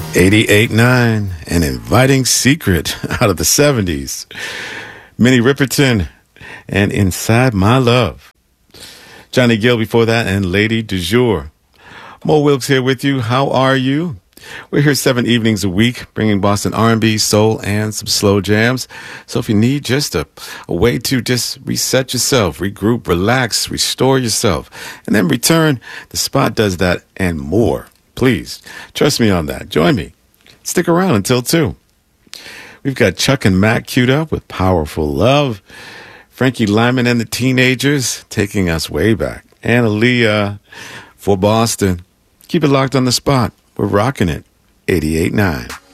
88.9, an inviting secret out of the 70s. Minnie Riperton and Inside My Love. Johnny Gill before that and Lady du Jour. Mo Wilkes here with you. How are you? We're here 7 evenings a week, bringing Boston R&B, soul, and some slow jams. So if you need just a way to just reset yourself, regroup, relax, restore yourself, and then return, the spot does that and more. Please, trust me on that. Join me. Stick around until 2. We've got Chuck and Matt queued up with Powerful Love. Frankie Lyman and the Teenagers taking us way back. And Aaliyah for Boston. Keep it locked on the spot. We're rocking it. 88.9.